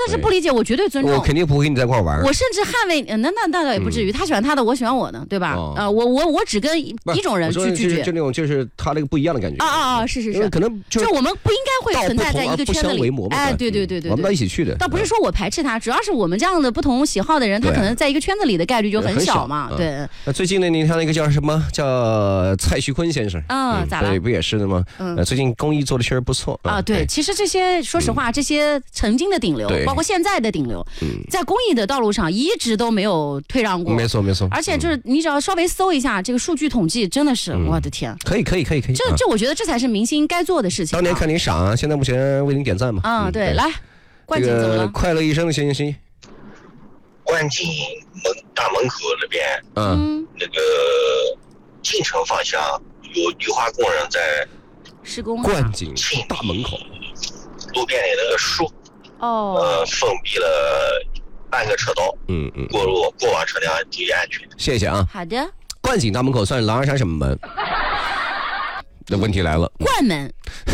的是不理解，我绝对尊重。 我肯定不会跟你在一块玩。 我甚至捍卫，那倒也不至于，他喜欢他的，我喜欢我的，对吧？我只跟一种人去拒绝， 就那种就是他那个不一样的感觉。 是， 可能就我们不应该会存在在一个圈子里。哎，对， 我们到一起去的。 倒不是说我排斥他，主要是我们这样的不同喜好的人，他可能在一个圈子里的概率就很小嘛。对。 那最近呢，你看那个叫什么？叫蔡徐坤先生。 咋了？ 对，不也是的吗？最近公益做的确实不错啊。对，其实这些说实话，这些曾经的顶流，包括现在的顶流，在公益的道路上一直都没有退让过。 没错。 而且就是你只要稍微搜一下这个数据统计，真的是我的天。 可以。 这我觉得这才是明星该做的事情。 当年看你傻，现在目前为您点赞嘛。 对，来，冠景怎么了？ 快乐一生的行。 冠景大门口那边，那个进城方向有绿化工人在施工。 冠景大门口， 路边的那个树，封闭了半个车道，过往车辆注意安全。 谢谢啊。 好的。 冠景大门口算狼人杀什么门？那问题来了， 冠门。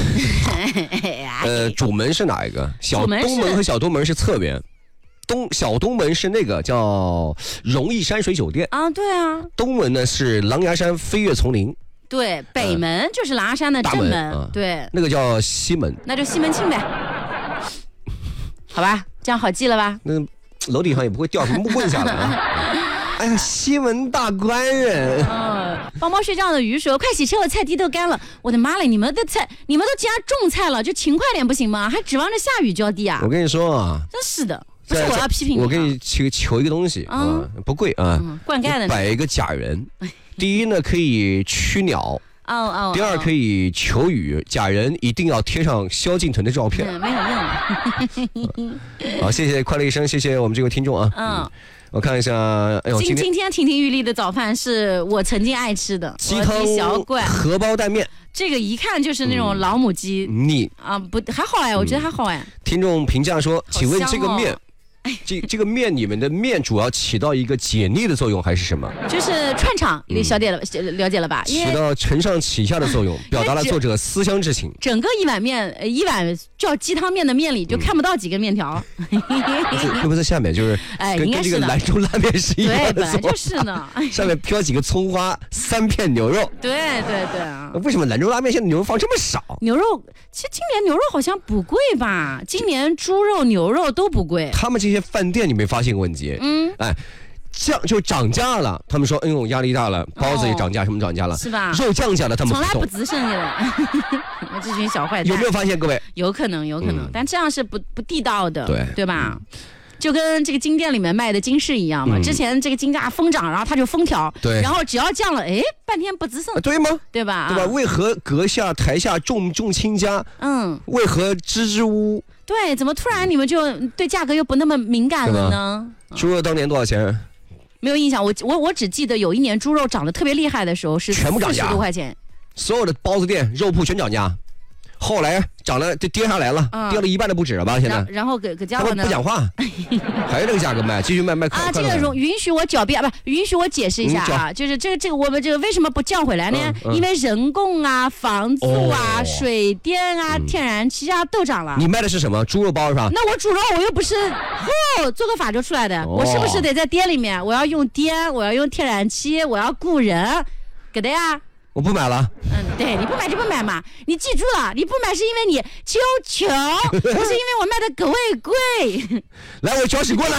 主门是哪一个？小东门和小东门是侧边。小东门是那个叫荣义山水酒店啊，对啊。 东门呢是狼牙山飞跃丛林， 对，北门就是狼牙山的正门，对， 那个叫西门， 那就西门庆呗，好吧，这样好记了吧？ 那楼顶上也不会掉什么木棍下来啊。哎呀，西门大官人。 帮猫睡觉的鱼说：“快洗车，我菜地都干了。”我的妈嘞，你们都既然种菜了，就勤快点不行吗？还指望着下雨浇地啊？ 我跟你说啊， 真是的。不是我要批评你， 我给你求一个东西不贵啊， 灌溉的摆一个假人。第一呢可以驱鸟，第二可以求雨，假人一定要贴上萧敬腾的照片。 没有用。 好，谢谢快乐一生，谢谢我们这位听众啊。我看一下，哎呦， 今天亭亭玉立的早饭是我曾经爱吃的鸡汤小怪荷包蛋面。 这个一看就是那种老母鸡， 腻不还好哎，我觉得还好哎。 听众评价说，请问这个面，这个面你们的面主要起到一个解腻的作用还是什么？ 就是串场，了解了吧？ 起到承上启下的作用，表达了作者思乡之情。 整个一碗叫鸡汤面的面里就看不到几根面条， 会不会在下面就是跟这个兰州拉面是一样的？ 对，本来就是呢。 上面飘几个葱花，3片牛肉。 对啊。 为什么兰州拉面现在牛肉放这么少？ 牛肉其实今年牛肉好像不贵吧？今年猪肉、牛肉都不贵。 他们这些饭店你没发现个问题？就涨价了。他们说，哎呦，压力大了，包子也涨价，什么涨价了， 是吧？ 肉降价了，他们从来不吱声的。我这群小坏蛋。 有没有发现各位？ 有可能，但这样是不地道的，对吧？就跟这个金店里面卖的金饰一样嘛，之前这个金价疯涨，然后它就封条， 对， 然后只要降了，半天不吱声， 对吗？ 对吧？ 为何阁下台下重亲家？为何支吾？ 对，怎么突然你们就对价格又不那么敏感了呢？ 猪肉当年多少钱？ 没有印象，我只记得有一年猪肉涨得特别厉害的时候是全部涨价，40 多块钱， 所有的包子店、肉铺全涨价。后来涨了，就跌下来了，跌了一半都不止了吧？现在， 然后搁家伙呢？ 不讲话，还是这个价格卖，继续卖啊！这个允许我狡辩，不允许我解释一下啊！就是这个我们这个为什么不降回来呢？因为人工啊、房租啊、水电啊、天然气啊都涨了。 你卖的是什么？猪肉包是吧？ 那我猪肉我又不是做个法就出来的，我是不是得在店里面？我要用电，我要用天然气，我要雇人，给的呀。 我不买了。 对，你不买就不买嘛。你记住了，你不买是因为你穷，不是因为我卖的格外贵。 来，我搅屎过来。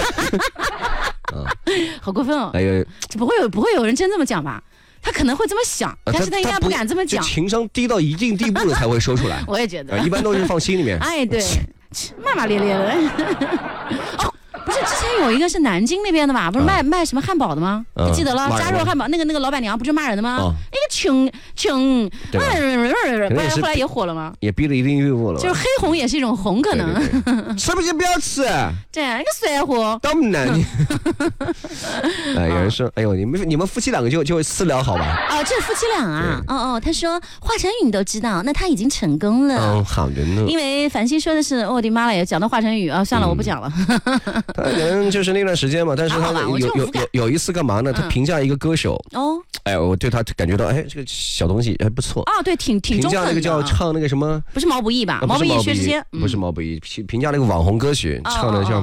好过分哦！ 哎呦， 不会有人真这么讲吧？他可能会这么想，但是他应该不敢这么讲。 情商低到一定地步了才会说出来。 我也觉得， 一般都是放心里面。 哎，对，骂骂咧咧的。不是之前有一个是南京那边的吧？不是卖什么汉堡的吗？你记得了？加肉汉堡那个老板娘不是骂人的吗？那个穷，后来也火了吗？ 也逼了一定地步了。 就是黑红也是一种红，可能。 吃不起不要吃。 对，那个酸货。 当然。有人说，哎呦，你们夫妻两个就私聊好吧？ 哦，这是夫妻俩啊。他说华晨宇你都知道，那他已经成功了。 好的呢。 因为繁星说的是，我的妈了，讲到华晨宇啊，算了，我不讲了。 他可能就是那段时间嘛，但是他有一次干嘛呢？他评价一个歌手我对他感觉到这个小东西还不错对，挺评价那个叫唱那个什么， 不是毛不易吧？毛不易薛之谦， 不是毛不易，评价那个网红歌曲唱的像